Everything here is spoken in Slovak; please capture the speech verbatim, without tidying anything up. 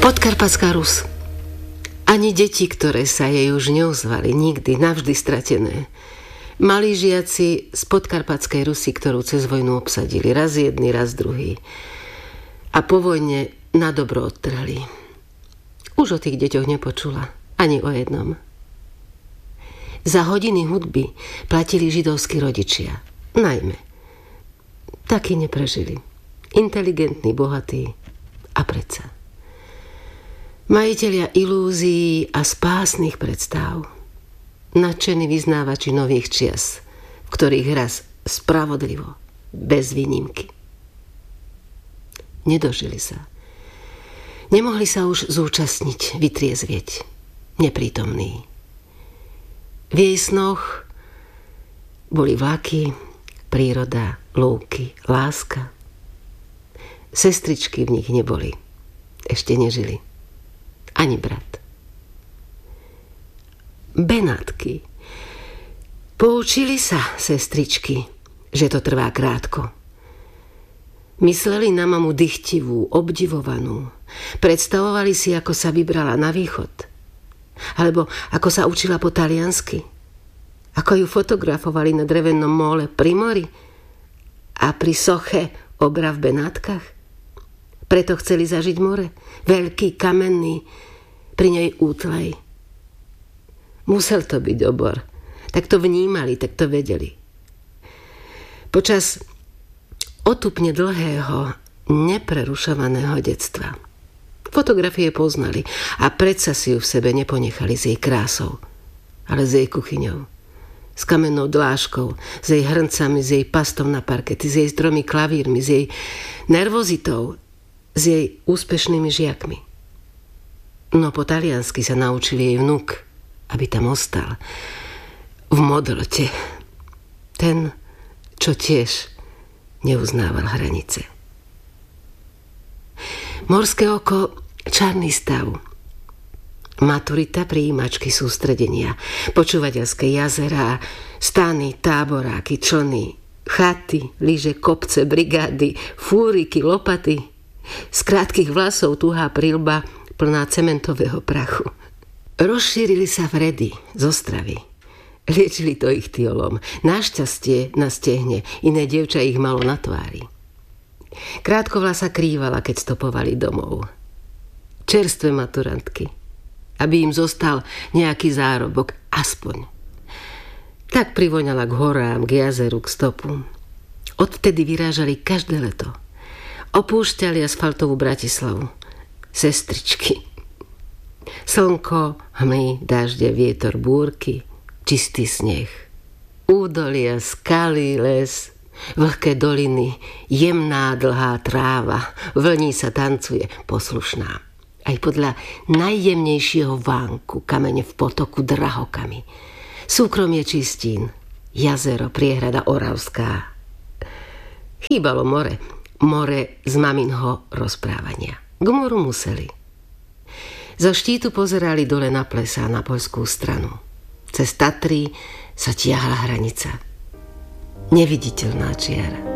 Podkarpatská Rus. Ani deti, ktoré sa jej už neozvali, nikdy, navždy stratené. Malí žiaci z Podkarpatskej Rusy, ktorú cez vojnu obsadili, raz jedný, raz druhý. A po vojne na dobro odtrhli. Už o tých deťoch nepočula, ani o jednom. Za hodiny hudby platili židovskí rodičia, najmä. Takí neprežili. Inteligentní, bohatí a predsa. Majitelia ilúzií a spásnych predstav. Nadšení vyznávači nových čias, v ktorých raz spravodlivo, bez výnimky. Nedožili sa. Nemohli sa už zúčastniť, vytriezvieť, neprítomní. V jej snoch boli vlaky, príroda, lúky, láska. Sestričky v nich neboli. Ešte nežili. Ani brat. Benátky. Poučili sa, sestričky, že to trvá krátko. Mysleli na mamu dychtivú, obdivovanú. Predstavovali si, ako sa vybrala na východ. Alebo ako sa učila po taliansky. Ako ju fotografovali na drevenom móle pri mori a pri soche obra v Benátkach. Preto chceli zažiť more. Veľký, kamenný, pri nej útlej. Musel to byť obor. Tak to vnímali, tak to vedeli. Počas otupne dlhého, neprerušovaného detstva fotografie poznali a predsa si ju v sebe neponechali s jej krásou, ale s jej kuchyňou. S kamennou dláškou, s jej hrncami, s jej pastom na parkety, s jej stromi klavírmi, s jej nervozitou, s jej úspešnými žiakmi. No po taliansky sa naučil jej vnuk, aby tam ostal. V modrote. Ten, čo tiež neuznával hranice. Morské oko, čarný stav. Maturita, prijímačky, sústredenia, počúvateľské jazerá, stany, táboráky, člny, chaty, lyže, kopce, brigády, fúriky, lopaty. Z krátkych vlasov tuhá prilba plná cementového prachu. Rozšírili sa vredy z Ostravy. Liečili to ich tiolom. Našťastie na stehne, iné dievča ich malo na tvári. Krátkovlasa krývala, keď stopovali domov. Čerstvé maturantky. Aby im zostal nejaký zárobok, aspoň. Tak privoňala k horám, k jazeru, k stopu. Odvtedy vyrážali každé leto. Opúšťali asfaltovú Bratislavu. Sestričky. Slnko, hmly, dažde, vietor, búrky, čistý sneh. Údolia, skaly, les, vlhké doliny, jemná, dlhá tráva, vlní sa tancuje, poslušná. Aj podľa najjemnejšieho vánku, kamene v potoku drahokami. Súkromie čistín, jazero, priehrada Oravská. Chýbalo more, more z maminho rozprávania. K moru museli. Zo štítu pozerali dole na plesá na poľskú stranu. Cez Tatry sa tiahla hranica. Neviditeľná čiara.